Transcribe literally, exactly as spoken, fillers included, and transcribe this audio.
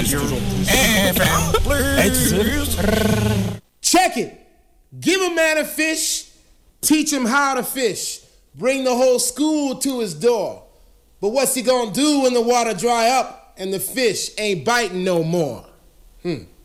as usual. F M, please. Check it. Give a man a fish, teach him how to fish, bring the whole school to his door. But what's he gonna do when the water dry up and the fish ain't biting no more? Hmm.